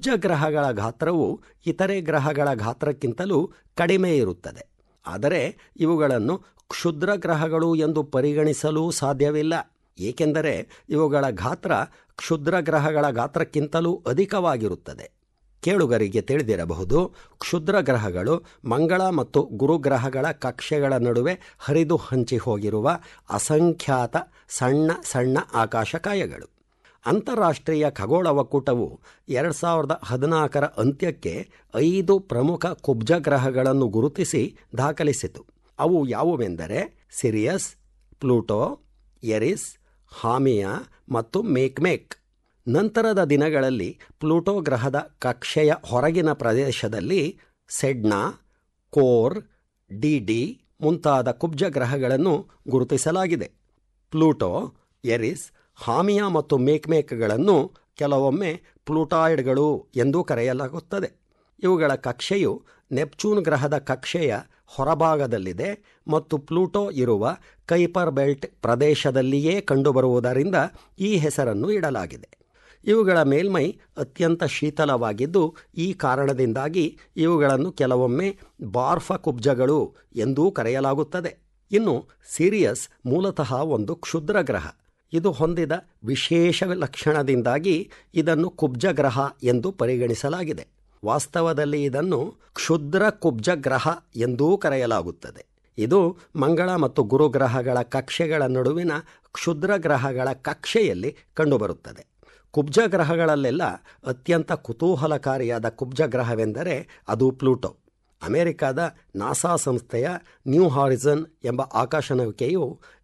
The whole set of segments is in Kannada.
ಕುಬ್ಜ ಗ್ರಹಗಳ ಗಾತ್ರವು ಇತರೆ ಗ್ರಹಗಳ ಗಾತ್ರಕ್ಕಿಂತಲೂ ಕಡಿಮೆ ಇರುತ್ತದೆ. ಆದರೆ ಇವುಗಳನ್ನು ಕ್ಷುದ್ರ ಗ್ರಹಗಳು ಎಂದು ಪರಿಗಣಿಸಲು ಸಾಧ್ಯವಿಲ್ಲ, ಏಕೆಂದರೆ ಇವುಗಳ ಗಾತ್ರ ಕ್ಷುದ್ರ ಗ್ರಹಗಳ ಗಾತ್ರಕ್ಕಿಂತಲೂ ಅಧಿಕವಾಗಿರುತ್ತದೆ. ಕೇಳುಗರಿಗೆ ತಿಳಿದಿರಬಹುದು, ಕ್ಷುದ್ರ ಗ್ರಹಗಳು ಮಂಗಳ ಮತ್ತು ಗುರುಗ್ರಹಗಳ ಕಕ್ಷೆಗಳ ನಡುವೆ ಹರಿದು ಹಂಚಿ ಹೋಗಿರುವ ಅಸಂಖ್ಯಾತ ಸಣ್ಣ ಸಣ್ಣ ಆಕಾಶಕಾಯಗಳು. ಅಂತಾರಾಷ್ಟ್ರೀಯ ಖಗೋಳ ಒಕ್ಕೂಟವು 2014 ಅಂತ್ಯಕ್ಕೆ 5 ಪ್ರಮುಖ ಕುಬ್ಜ ಗ್ರಹಗಳನ್ನು ಗುರುತಿಸಿ ದಾಖಲಿಸಿತು. ಅವು ಯಾವುವೆಂದರೆ ಸಿರಿಯಸ್, ಪ್ಲೂಟೋ, ಎರಿಸ್, ಹಾಮಿಯಾ ಮತ್ತು ಮೇಕ್ಮೇಕ್. ನಂತರದ ದಿನಗಳಲ್ಲಿ ಪ್ಲೂಟೋ ಗ್ರಹದ ಕಕ್ಷೆಯ ಹೊರಗಿನ ಪ್ರದೇಶದಲ್ಲಿ ಸೆಡ್ನಾ, ಕೋರ್, ಡಿಡಿ ಮುಂತಾದ ಕುಬ್ಜ ಗ್ರಹಗಳನ್ನು ಗುರುತಿಸಲಾಗಿದೆ. ಪ್ಲೂಟೋ, ಎರಿಸ್, ಹಾಮಿಯಾ ಮತ್ತು ಮೇಕ್ಮೇಕ್ಗಳನ್ನು ಕೆಲವೊಮ್ಮೆ ಪ್ಲೂಟಾಯ್ಡ್ಗಳು ಎಂದೂ ಕರೆಯಲಾಗುತ್ತದೆ. ಇವುಗಳ ಕಕ್ಷೆಯು ನೆಪ್ಚೂನ್ ಗ್ರಹದ ಕಕ್ಷೆಯ ಹೊರಭಾಗದಲ್ಲಿದೆ ಮತ್ತು ಪ್ಲೂಟೋ ಇರುವ ಕೈಪರ್ ಬೆಲ್ಟ್ ಪ್ರದೇಶದಲ್ಲಿಯೇ ಕಂಡುಬರುವುದರಿಂದ ಈ ಹೆಸರನ್ನು ಇಡಲಾಗಿದೆ. ಇವುಗಳ ಮೇಲ್ಮೈ ಅತ್ಯಂತ ಶೀತಲವಾಗಿದ್ದು, ಈ ಕಾರಣದಿಂದಾಗಿ ಇವುಗಳನ್ನು ಕೆಲವೊಮ್ಮೆ ಬಾರ್ಫ ಕುಬ್ಜಗಳು ಎಂದೂ ಕರೆಯಲಾಗುತ್ತದೆ. ಇನ್ನು ಸಿರಿಯಸ್ ಮೂಲತಃ ಒಂದು ಕ್ಷುದ್ರ ಗ್ರಹ. ಇದು ಹೊಂದಿದ ವಿಶೇಷ ಲಕ್ಷಣದಿಂದಾಗಿ ಇದನ್ನು ಕುಬ್ಜ ಗ್ರಹ ಎಂದು ಪರಿಗಣಿಸಲಾಗಿದೆ. ವಾಸ್ತವದಲ್ಲಿ ಇದನ್ನು ಕ್ಷುದ್ರ ಕುಬ್ಜ ಗ್ರಹ ಎಂದೂ ಕರೆಯಲಾಗುತ್ತದೆ. ಇದು ಮಂಗಳ ಮತ್ತು ಗುರುಗ್ರಹಗಳ ಕಕ್ಷೆಗಳ ನಡುವಿನ ಕ್ಷುದ್ರ ಗ್ರಹಗಳ ಕಕ್ಷೆಯಲ್ಲಿ ಕಂಡುಬರುತ್ತದೆ. ಕುಬ್ಜ ಗ್ರಹಗಳಲ್ಲೆಲ್ಲ ಅತ್ಯಂತ ಕುತೂಹಲಕಾರಿಯಾದ ಕುಬ್ಜ ಗ್ರಹವೆಂದರೆ ಅದು ಪ್ಲೂಟೋ. ಅಮೆರಿಕದ ನಾಸಾ ಸಂಸ್ಥೆಯ ನ್ಯೂ ಹಾರಿಝನ್ ಎಂಬ ಆಕಾಶನೌಕೆಯು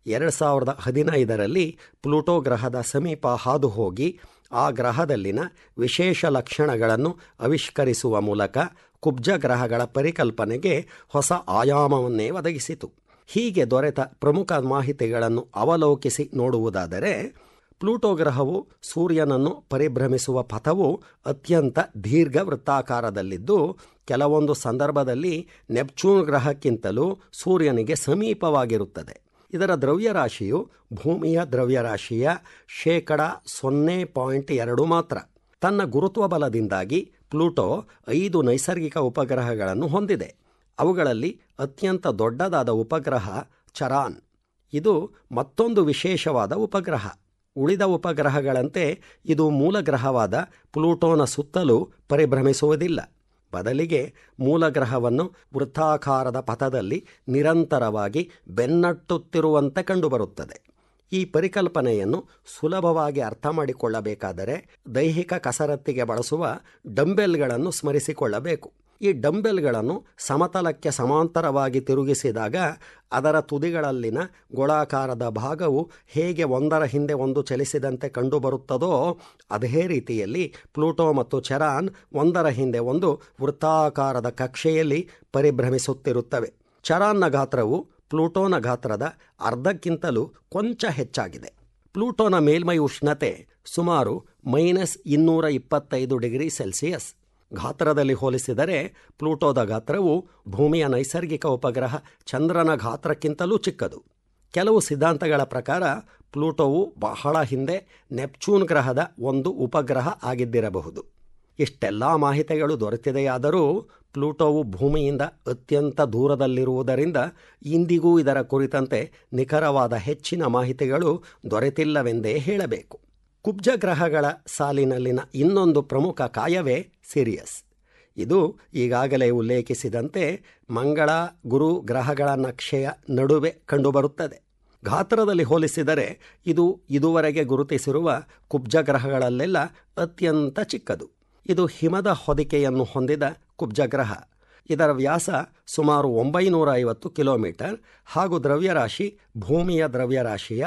2015ರಲ್ಲಿ ಪ್ಲೂಟೋ ಗ್ರಹದ ಸಮೀಪ ಹಾದು ಹೋಗಿ ಆ ಗ್ರಹದಲ್ಲಿನ ವಿಶೇಷ ಲಕ್ಷಣಗಳನ್ನು ಆವಿಷ್ಕರಿಸುವ ಮೂಲಕ ಕುಬ್ಜ ಗ್ರಹಗಳ ಪರಿಕಲ್ಪನೆಗೆ ಹೊಸ ಆಯಾಮವನ್ನೇ ಒದಗಿಸಿತು. ಹೀಗೆ ದೊರೆತ ಪ್ರಮುಖ ಮಾಹಿತಿಗಳನ್ನು ಅವಲೋಕಿಸಿ ನೋಡುವುದಾದರೆ, ಪ್ಲೂಟೋ ಗ್ರಹವು ಸೂರ್ಯನನ್ನು ಪರಿಭ್ರಮಿಸುವ ಪಥವು ಅತ್ಯಂತ ದೀರ್ಘ ವೃತ್ತಾಕಾರದಲ್ಲಿದ್ದು, ಕೆಲವೊಂದು ಸಂದರ್ಭದಲ್ಲಿ ನೆಪ್ಚೂನ್ ಗ್ರಹಕ್ಕಿಂತಲೂ ಸೂರ್ಯನಿಗೆ ಸಮೀಪವಾಗಿರುತ್ತದೆ. ಇದರ ದ್ರವ್ಯರಾಶಿಯು ಭೂಮಿಯ ದ್ರವ್ಯರಾಶಿಯ 0.2% ಮಾತ್ರ. ತನ್ನ ಗುರುತ್ವ ಬಲದಿಂದಾಗಿ ಪ್ಲೂಟೋ 5 ನೈಸರ್ಗಿಕ ಉಪಗ್ರಹಗಳನ್ನು ಹೊಂದಿದೆ. ಅವುಗಳಲ್ಲಿ ಅತ್ಯಂತ ದೊಡ್ಡದಾದ ಉಪಗ್ರಹ ಚರಾನ್. ಇದು ಮತ್ತೊಂದು ವಿಶೇಷವಾದ ಉಪಗ್ರಹ. ಉಳಿದ ಉಪಗ್ರಹಗಳಂತೆ ಇದು ಮೂಲ ಗ್ರಹವಾದ ಪ್ಲೂಟೋನ ಸುತ್ತಲೂ ಪರಿಭ್ರಮಿಸುವುದಿಲ್ಲ. ಬದಲಿಗೆ ಮೂಲ ಗ್ರಹವನ್ನು ವೃತ್ತಾಕಾರದ ಪಥದಲ್ಲಿ ನಿರಂತರವಾಗಿ ಬೆನ್ನಟ್ಟುತ್ತಿರುವಂತೆ ಕಂಡುಬರುತ್ತದೆ. ಈ ಪರಿಕಲ್ಪನೆಯನ್ನು ಸುಲಭವಾಗಿ ಅರ್ಥ ಮಾಡಿಕೊಳ್ಳಬೇಕಾದರೆ ದೈಹಿಕ ಕಸರತ್ತಿಗೆ ಬಳಸುವ ಡಂಬೆಲ್ಗಳನ್ನು ಸ್ಮರಿಸಿಕೊಳ್ಳಬೇಕು. ಈ ಡಂಬೆಲ್ಗಳನ್ನು ಸಮತಲಕ್ಕೆ ಸಮಾಂತರವಾಗಿ ತಿರುಗಿಸಿದಾಗ ಅದರ ತುದಿಗಳಲ್ಲಿನ ಗೋಳಾಕಾರದ ಭಾಗವು ಹೇಗೆ ಒಂದರ ಹಿಂದೆ ಒಂದು ಚಲಿಸಿದಂತೆ ಕಂಡುಬರುತ್ತದೋ ಅದೇ ರೀತಿಯಲ್ಲಿ ಪ್ಲೂಟೋ ಮತ್ತು ಚರಾನ್ ಒಂದರ ಹಿಂದೆ ಒಂದು ವೃತ್ತಾಕಾರದ ಕಕ್ಷೆಯಲ್ಲಿ ಪರಿಭ್ರಮಿಸುತ್ತಿರುತ್ತವೆ. ಚರಾನ್ನ ಗಾತ್ರವು ಪ್ಲೂಟೋನ ಗಾತ್ರದ ಅರ್ಧಕ್ಕಿಂತಲೂ ಕೊಂಚ ಹೆಚ್ಚಾಗಿದೆ. ಪ್ಲೂಟೋನ ಮೇಲ್ಮೈ ಉಷ್ಣತೆ ಸುಮಾರು -225°C. ಗಾತ್ರದಲ್ಲಿ ಹೋಲಿಸಿದರೆ ಪ್ಲೂಟೋದ ಗಾತ್ರವು ಭೂಮಿಯ ನೈಸರ್ಗಿಕ ಉಪಗ್ರಹ ಚಂದ್ರನ ಗಾತ್ರಕ್ಕಿಂತಲೂ ಚಿಕ್ಕದು. ಕೆಲವು ಸಿದ್ಧಾಂತಗಳ ಪ್ರಕಾರ ಪ್ಲೂಟೋವು ಬಹಳ ಹಿಂದೆ ನೆಪ್ಚೂನ್ ಗ್ರಹದ ಒಂದು ಉಪಗ್ರಹ ಆಗಿದ್ದಿರಬಹುದು. ಇಷ್ಟೆಲ್ಲ ಮಾಹಿತಿಗಳು ದೊರೆತಿದೆಯಾದರೂ ಪ್ಲೂಟೋವು ಭೂಮಿಯಿಂದ ಅತ್ಯಂತ ದೂರದಲ್ಲಿರುವುದರಿಂದ ಇಂದಿಗೂ ಇದರ ಕುರಿತಂತೆ ನಿಖರವಾದ ಹೆಚ್ಚಿನ ಮಾಹಿತಿಗಳು ದೊರೆತಿಲ್ಲವೆಂದೇ ಹೇಳಬೇಕು. ಕುಬ್ಜ ಗ್ರಹಗಳ ಸಾಲಿನಲ್ಲಿನ ಇನ್ನೊಂದು ಪ್ರಮುಖ ಕಾಯವೇ ಸಿರಿಯಸ್. ಇದು ಈಗಾಗಲೇ ಉಲ್ಲೇಖಿಸಿದಂತೆ ಮಂಗಳ ಗುರು ಗ್ರಹಗಳ ನಕ್ಷೆಯ ನಡುವೆ ಕಂಡುಬರುತ್ತದೆ. ಗಾತ್ರದಲ್ಲಿ ಹೋಲಿಸಿದರೆ ಇದು ಇದುವರೆಗೆ ಗುರುತಿಸಿರುವ ಕುಬ್ಜ ಗ್ರಹಗಳಲ್ಲೆಲ್ಲ ಅತ್ಯಂತ ಚಿಕ್ಕದು. ಇದು ಹಿಮದ ಹೊದಿಕೆಯನ್ನು ಹೊಂದಿದ ಕುಬ್ಜ ಗ್ರಹ. ಇದರ ವ್ಯಾಸ ಸುಮಾರು 950 ಕಿಲೋಮೀಟರ್ ಹಾಗೂ ದ್ರವ್ಯರಾಶಿ ಭೂಮಿಯ ದ್ರವ್ಯರಾಶಿಯ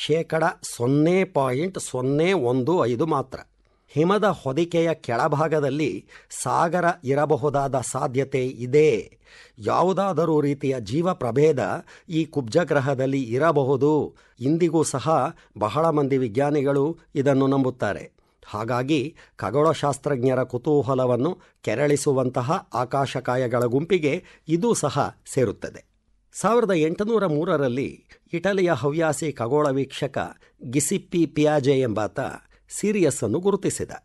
0.015 ಮಾತ್ರ. ಹಿಮದ ಹೊದಿಕೆಯ ಕೆಳಭಾಗದಲ್ಲಿ ಸಾಗರ ಇರಬಹುದಾದ ಸಾಧ್ಯತೆ ಇದೆ. ಯಾವುದಾದರೂ ರೀತಿಯ ಜೀವ ಪ್ರಭೇದ ಈ ಕುಬ್ಜ ಗ್ರಹದಲ್ಲಿ ಇರಬಹುದು. ಇಂದಿಗೂ ಸಹ ಬಹಳ ಮಂದಿ ವಿಜ್ಞಾನಿಗಳು ಇದನ್ನು ನಂಬುತ್ತಾರೆ. ಹಾಗಾಗಿ ಖಗೋಳಶಾಸ್ತ್ರಜ್ಞರ ಕುತೂಹಲವನ್ನು ಕೆರಳಿಸುವಂತಹ ಆಕಾಶಕಾಯಗಳ ಗುಂಪಿಗೆ ಇದೂ ಸಹ ಸೇರುತ್ತದೆ. 1803ರಲ್ಲಿ ಇಟಲಿಯ ಹವ್ಯಾಸಿ ಖಗೋಳ ವೀಕ್ಷಕ ಗಿಸಿಪ್ಪಿ ಪಿಯಾಜೆ ಎಂಬಾತ ಸಿರಿಯಸ್ ಅನ್ನು ಗುರುತಿಸಿದ.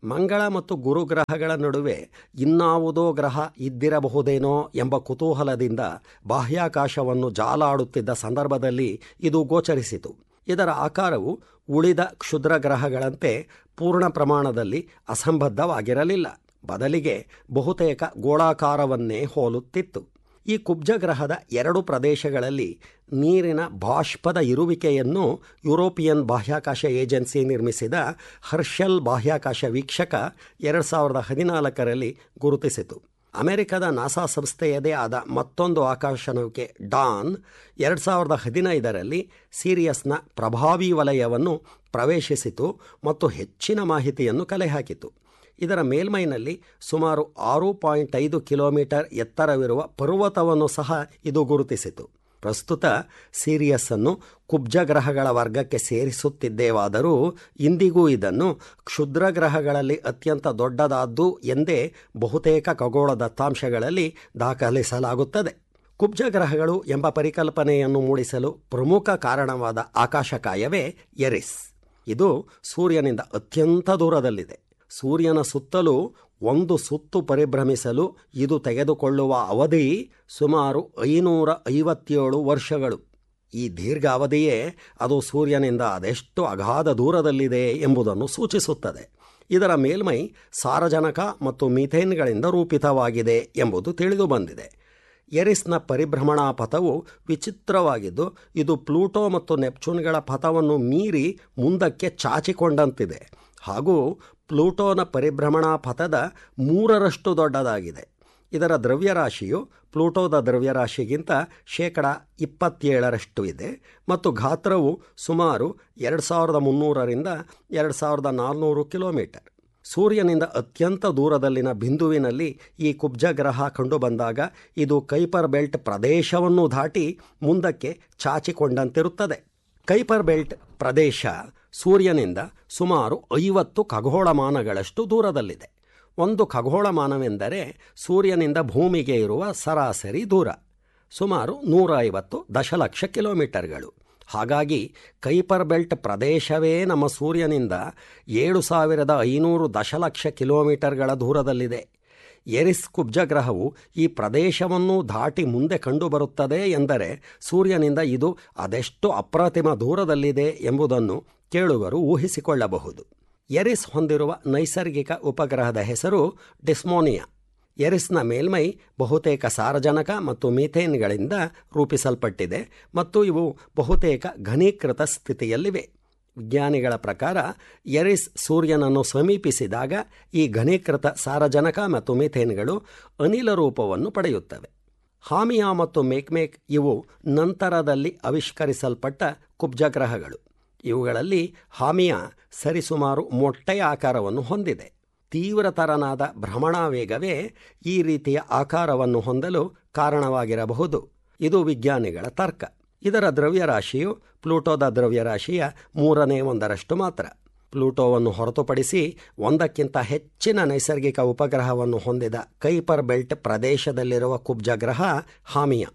ಮಂಗಳ ಮತ್ತು ಗುರುಗ್ರಹಗಳ ನಡುವೆ ಇನ್ನಾವುದೋ ಗ್ರಹ ಇದ್ದಿರಬಹುದೇನೋ ಎಂಬ ಕುತೂಹಲದಿಂದ ಬಾಹ್ಯಾಕಾಶವನ್ನು ಜಾಲಾಡುತ್ತಿದ್ದ ಸಂದರ್ಭದಲ್ಲಿ ಇದು ಗೋಚರಿಸಿತು. ಇದರ ಆಕಾರವು ಉಳಿದ ಕ್ಷುದ್ರ ಗ್ರಹಗಳಂತೆ ಪೂರ್ಣ ಪ್ರಮಾಣದಲ್ಲಿ ಅಸಂಬದ್ಧವಾಗಿರಲಿಲ್ಲ. ಬದಲಿಗೆ ಬಹುತೇಕ ಗೋಳಾಕಾರವನ್ನೇ ಹೋಲುತ್ತಿತ್ತು. ಈ ಕುಬ್ಜ ಗ್ರಹದ 2 ಪ್ರದೇಶಗಳಲ್ಲಿ ನೀರಿನ ಬಾಷ್ಪದ ಇರುವಿಕೆಯನ್ನು ಯುರೋಪಿಯನ್ ಬಾಹ್ಯಾಕಾಶ ಏಜೆನ್ಸಿ ನಿರ್ಮಿಸಿದ ಹರ್ಷೆಲ್ ಬಾಹ್ಯಾಕಾಶ ವೀಕ್ಷಕ 2014ರಲ್ಲಿ ಗುರುತಿಸಿತು. ಅಮೆರಿಕದ ನಾಸಾ ಸಂಸ್ಥೆಯದೇ ಆದ ಮತ್ತೊಂದು ಆಕಾಶನೌಕೆ ಡಾನ್ 2015ರಲ್ಲಿ ಸಿರಿಯಸ್ನ ಪ್ರಭಾವಿ ವಲಯವನ್ನು ಪ್ರವೇಶಿಸಿತು ಮತ್ತು ಹೆಚ್ಚಿನ ಮಾಹಿತಿಯನ್ನು ಕಲೆ ಹಾಕಿತು. ಇದರ ಮೇಲ್ಮೈನಲ್ಲಿ ಸುಮಾರು 6.5 ಕಿಲೋಮೀಟರ್ ಎತ್ತರವಿರುವ ಪರ್ವತವನ್ನು ಸಹ ಇದು ಗುರುತಿಸಿತು. ಪ್ರಸ್ತುತ ಸಿರಿಯಸ್ಸನ್ನು ಕುಬ್ಜ ಗ್ರಹಗಳ ವರ್ಗಕ್ಕೆ ಸೇರಿಸುತ್ತಿದ್ದೇವಾದರೂ ಇಂದಿಗೂ ಇದನ್ನು ಕ್ಷುದ್ರ ಗ್ರಹಗಳಲ್ಲಿ ಅತ್ಯಂತ ದೊಡ್ಡದಾದ್ದು ಎಂದೇ ಬಹುತೇಕ ಖಗೋಳ ದತ್ತಾಂಶಗಳಲ್ಲಿ ದಾಖಲಿಸಲಾಗುತ್ತದೆ. ಕುಬ್ಜ ಗ್ರಹಗಳು ಎಂಬ ಪರಿಕಲ್ಪನೆಯನ್ನು ಮೂಡಿಸಲು ಪ್ರಮುಖ ಕಾರಣವಾದ ಆಕಾಶಕಾಯವೇ ಎರಿಸ್. ಇದು ಸೂರ್ಯನಿಂದ ಅತ್ಯಂತ ದೂರದಲ್ಲಿದೆ. ಸೂರ್ಯನ ಸುತ್ತಲೂ ಒಂದು ಸುತ್ತು ಪರಿಭ್ರಮಿಸಲು ಇದು ತೆಗೆದುಕೊಳ್ಳುವ ಅವಧಿ ಸುಮಾರು 557 ವರ್ಷಗಳು. ಈ ದೀರ್ಘ ಅವಧಿಯೇ ಅದು ಸೂರ್ಯನಿಂದ ಅದೆಷ್ಟು ಅಗಾಧ ದೂರದಲ್ಲಿದೆ ಎಂಬುದನ್ನು ಸೂಚಿಸುತ್ತದೆ. ಇದರ ಮೇಲ್ಮೈ ಸಾರಜನಕ ಮತ್ತು ಮೀಥೇನ್ಗಳಿಂದ ರೂಪಿತವಾಗಿದೆ ಎಂಬುದು ತಿಳಿದು ಬಂದಿದೆ. ಎರಿಸ್ನ ಪರಿಭ್ರಮಣಾ ಪಥವು ವಿಚಿತ್ರವಾಗಿದ್ದು, ಇದು ಪ್ಲೂಟೋ ಮತ್ತು ನೆಪ್ಚೂನ್ಗಳ ಪಥವನ್ನು ಮೀರಿ ಮುಂದಕ್ಕೆ ಚಾಚಿಕೊಂಡಂತಿದೆ ಹಾಗೂ ಪ್ಲೂಟೋನ ಪರಿಭ್ರಮಣಾ ಪಥದ 3ರಷ್ಟು ದೊಡ್ಡದಾಗಿದೆ. ಇದರ ದ್ರವ್ಯರಾಶಿಯು ಪ್ಲೂಟೋದ ದ್ರವ್ಯರಾಶಿಗಿಂತ 27% ಇದೆ ಮತ್ತು ಗಾತ್ರವು ಸುಮಾರು 2300ರಿಂದ 2400 ಕಿಲೋಮೀಟರ್. ಸೂರ್ಯನಿಂದ ಅತ್ಯಂತ ದೂರದಲ್ಲಿನ ಬಿಂದುವಿನಲ್ಲಿ ಈ ಕುಬ್ಜ ಗ್ರಹ ಕಂಡುಬಂದಾಗ ಇದು ಕೈಪರ್ ಬೆಲ್ಟ್ ಪ್ರದೇಶವನ್ನು ದಾಟಿ ಮುಂದಕ್ಕೆ ಚಾಚಿಕೊಂಡಂತಿರುತ್ತದೆ. ಕೈಪರ್ ಬೆಲ್ಟ್ ಪ್ರದೇಶ ಸೂರ್ಯನಿಂದ ಸುಮಾರು 50 ಖಗೋಳಮಾನಗಳಷ್ಟು ದೂರದಲ್ಲಿದೆ. ಒಂದು ಖಗೋಳಮಾನವೆಂದರೆ ಸೂರ್ಯನಿಂದ ಭೂಮಿಗೆ ಇರುವ ಸರಾಸರಿ ದೂರ, ಸುಮಾರು 150 ದಶಲಕ್ಷ ಕಿಲೋಮೀಟರ್ಗಳು. ಹಾಗಾಗಿ ಕೈಪರ್ ಬೆಲ್ಟ್ ಪ್ರದೇಶವೇ ನಮ್ಮ ಸೂರ್ಯನಿಂದ 7500 ದಶಲಕ್ಷ ಕಿಲೋಮೀಟರ್ಗಳ ದೂರದಲ್ಲಿದೆ. ಎರಿಸ್ ಕುಬ್ಜ ಗ್ರಹವು ಈ ಪ್ರದೇಶವನ್ನು ದಾಟಿ ಮುಂದೆ ಕಂಡುಬರುತ್ತದೆ ಎಂದರೆ ಸೂರ್ಯನಿಂದ ಇದು ಅದೆಷ್ಟು ಅಪ್ರತಿಮ ದೂರದಲ್ಲಿದೆ ಎಂಬುದನ್ನು ಕೇಳುಗರು ಊಹಿಸಿಕೊಳ್ಳಬಹುದು. ಎರಿಸ್ ಹೊಂದಿರುವ ನೈಸರ್ಗಿಕ ಉಪಗ್ರಹದ ಹೆಸರು ಡಿಸ್ಮೋನಿಯಾ. ಎರಿಸ್ನ ಮೇಲ್ಮೈ ಬಹುತೇಕ ಸಾರಜನಕ ಮತ್ತು ಮೀಥೇನ್ಗಳಿಂದ ರೂಪಿಸಲ್ಪಟ್ಟಿದೆ ಮತ್ತು ಇವು ಬಹುತೇಕ ಘನೀಕೃತ ಸ್ಥಿತಿಯಲ್ಲಿವೆ. ವಿಜ್ಞಾನಿಗಳ ಪ್ರಕಾರ ಎರಿಸ್ ಸೂರ್ಯನನ್ನು ಸಮೀಪಿಸಿದಾಗ ಈ ಘನೀಕೃತ ಸಾರಜನಕ ಮತ್ತು ಮೀಥೇನ್ಗಳು ಅನಿಲ ರೂಪವನ್ನು ಪಡೆಯುತ್ತವೆ. ಹಾಮಿಯಾ ಮತ್ತು ಮೇಕ್ಮೇಕ್ ಇವು ನಂತರದಲ್ಲಿ ಆವಿಷ್ಕರಿಸಲ್ಪಟ್ಟ ಕುಬ್ಜ ಗ್ರಹಗಳು. ಇವುಗಳಲ್ಲಿ ಹಾಮಿಯಾ ಸರಿಸುಮಾರು ಮೊಟ್ಟೆಯ ಆಕಾರವನ್ನು ಹೊಂದಿದೆ. ತೀವ್ರತರನಾದ ಭ್ರಮಣಾ ವೇಗವೇ ಈ ರೀತಿಯ ಆಕಾರವನ್ನು ಹೊಂದಲು ಕಾರಣವಾಗಿರಬಹುದು. ಇದು ವಿಜ್ಞಾನಿಗಳ ತರ್ಕ. ಇದರ ದ್ರವ್ಯರಾಶಿಯು ಪ್ಲೂಟೋದ ದ್ರವ್ಯರಾಶಿಯ 1/3 ಮಾತ್ರ. ಪ್ಲೂಟೋವನ್ನು ಹೊರತುಪಡಿಸಿ 1ಕ್ಕಿಂತ ಹೆಚ್ಚಿನ ನೈಸರ್ಗಿಕ ಉಪಗ್ರಹವನ್ನು ಹೊಂದಿದ ಕೈಪರ್ ಬೆಲ್ಟ್ ಪ್ರದೇಶದಲ್ಲಿರುವ ಕುಬ್ಜ ಗ್ರಹ ಹಾಮಿಯಾ.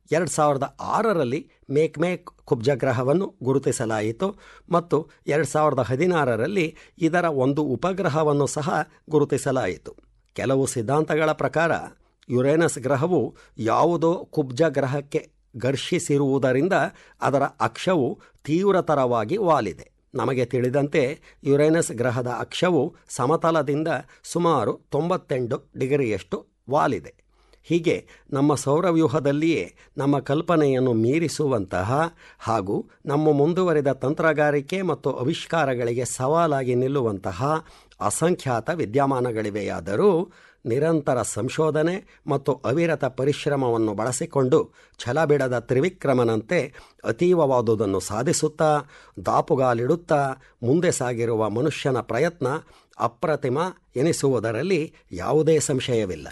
2006ರಲ್ಲಿ ಮೇಕ್ಮೇಕ್ ಕುಬ್ಜ ಗ್ರಹವನ್ನು ಗುರುತಿಸಲಾಯಿತು ಮತ್ತು 2016ರಲ್ಲಿ ಇದರ ಒಂದು ಉಪಗ್ರಹವನ್ನು ಸಹ ಗುರುತಿಸಲಾಯಿತು. ಕೆಲವು ಸಿದ್ಧಾಂತಗಳ ಪ್ರಕಾರ ಯುರೇನಸ್ ಗ್ರಹವು ಯಾವುದೋ ಕುಬ್ಜ ಗ್ರಹಕ್ಕೆ ಘರ್ಷಿಸಿರುವುದರಿಂದ ಅದರ ಅಕ್ಷವು ತೀವ್ರತರವಾಗಿ ವಾಲಿದೆ. ನಮಗೆ ತಿಳಿದಂತೆ ಯುರೇನಸ್ ಗ್ರಹದ ಅಕ್ಷವು ಸಮತಲದಿಂದ ಸುಮಾರು 98 ಡಿಗ್ರಿಯಷ್ಟು ವಾಲಿದೆ. ಹೀಗೆ ನಮ್ಮ ಸೌರವ್ಯೂಹದಲ್ಲಿಯೇ ನಮ್ಮ ಕಲ್ಪನೆಯನ್ನು ಮೀರಿಸುವಂತಹ ಹಾಗೂ ನಮ್ಮ ಮುಂದುವರಿದ ತಂತ್ರಗಾರಿಕೆ ಮತ್ತು ಆವಿಷ್ಕಾರಗಳಿಗೆ ಸವಾಲಾಗಿ ನಿಲ್ಲುವಂತಹ ಅಸಂಖ್ಯಾತ ವಿದ್ಯಮಾನಗಳಿವೆಯಾದರೂ ನಿರಂತರ ಸಂಶೋಧನೆ ಮತ್ತು ಅವಿರತ ಪರಿಶ್ರಮವನ್ನು ಬಳಸಿಕೊಂಡು ಛಲಬಿಡದ ತ್ರಿವಿಕ್ರಮನಂತೆ ಅತೀವವಾದುದನ್ನು ಸಾಧಿಸುತ್ತಾ ದಾಪುಗಾಲಿಡುತ್ತಾ ಮುಂದೆ ಸಾಗಿರುವ ಮನುಷ್ಯನ ಪ್ರಯತ್ನ ಅಪ್ರತಿಮ ಎನಿಸುವುದರಲ್ಲಿ ಯಾವುದೇ ಸಂಶಯವಿಲ್ಲ.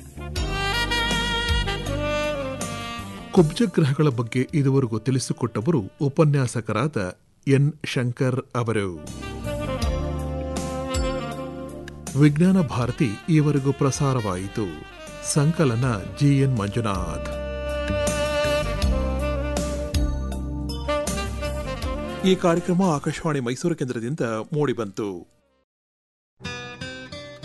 ಕುಬ್ಜ ಗ್ರಹಗಳ ಬಗ್ಗೆ ಇದುವರೆಗೂ ತಿಳಿಸಿಕೊಟ್ಟವರು ಉಪನ್ಯಾಸಕರಾದ ಎನ್ ಶಂಕರ್ ಅವರು. ವಿಜ್ಞಾನ ಭಾರತಿ ಈವರೆಗೂ ಪ್ರಸಾರವಾಯಿತು. ಸಂಕಲನ ಜಿಎನ್ ಮಂಜುನಾಥ್. ಈ ಕಾರ್ಯಕ್ರಮ ಆಕಾಶವಾಣಿ ಮೈಸೂರು ಕೇಂದ್ರದಿಂದ ಮೂಡಿಬಂತು.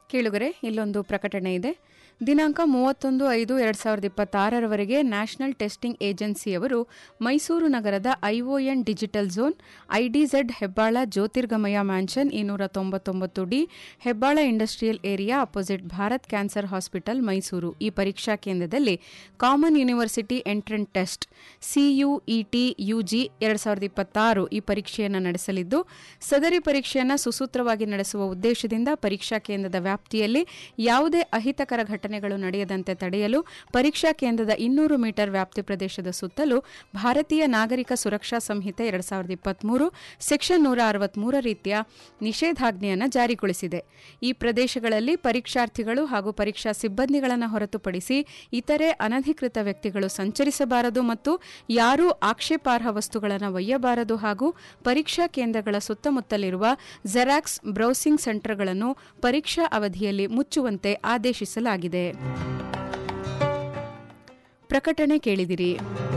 ಕೇಳುಗರೆ, ಇಲ್ಲೊಂದು ಪ್ರಕಟಣೆ ಇದೆ. ದಿನಾಂಕ 31/5/2026 ನ್ಯಾಷನಲ್ ಟೆಸ್ಟಿಂಗ್ ಏಜೆನ್ಸಿಯವರು ಮೈಸೂರು ನಗರದ ಐಒಎನ್ digital zone, ಐಡಿಝೆಡ್ Hebbal ಜ್ಯೋತಿರ್ಗಮಯ mansion 299D, Hebbal industrial area opposite Bharat cancer hospital, Mysuru ಈ ಪರೀಕ್ಷಾ ಕೇಂದ್ರದಲ್ಲಿ common university entrance test CUET UG 2026 ಈ ಪರೀಕ್ಷೆಯನ್ನು ನಡೆಸಲಿದ್ದು, ಸದರಿ ಪರೀಕ್ಷೆಯನ್ನು ಸುಸೂತ್ರವಾಗಿ ನಡೆಸುವ ಉದ್ದೇಶದಿಂದ ಪರೀಕ್ಷಾ ಕೇಂದ್ರದ ವ್ಯಾಪ್ತಿಯಲ್ಲಿ ಯಾವುದೇ ಅಹಿತಕರ ಘಟನೆಗಳು ನಡೆಯದಂತೆ ತಡೆಯಲು ಪರೀಕ್ಷಾ ಕೇಂದ್ರದ 200 ಮೀಟರ್ ವ್ಯಾಪ್ತಿ ಪ್ರದೇಶದ ಸುತ್ತಲೂ ಭಾರತೀಯ ನಾಗರಿಕ ಸುರಕ್ಷಾ ಸಂಹಿತೆ 2023 ಸೆಕ್ಷನ್ 163 ರೀತಿಯ ನಿಷೇಧಾಜ್ಞೆಯನ್ನು ಜಾರಿಗೊಳಿಸಿದೆ. ಈ ಪ್ರದೇಶಗಳಲ್ಲಿ ಪರೀಕ್ಷಾರ್ಥಿಗಳು ಹಾಗೂ ಪರೀಕ್ಷಾ ಸಿಬ್ಬಂದಿಗಳನ್ನು ಹೊರತುಪಡಿಸಿ ಇತರೆ ಅನಧಿಕೃತ ವ್ಯಕ್ತಿಗಳು ಸಂಚರಿಸಬಾರದು ಮತ್ತು ಯಾರೂ ಆಕ್ಷೇಪಾರ್ಹ ವಸ್ತುಗಳನ್ನು ಒಯ್ಯಬಾರದು ಹಾಗೂ ಪರೀಕ್ಷಾ ಕೇಂದ್ರಗಳ ಸುತ್ತಮುತ್ತಲಿರುವ ಜೆರಾಕ್ಸ್ ಬ್ರೌಸಿಂಗ್ ಸೆಂಟರ್ಗಳನ್ನು ಪರೀಕ್ಷಾ ಅವಧಿಯಲ್ಲಿ ಮುಚ್ಚುವಂತೆ ಆದೇಶಿಸಲಾಗಿದೆ. ಪ್ರಕಟಣೆ ಕೇಳಿದಿರಿ.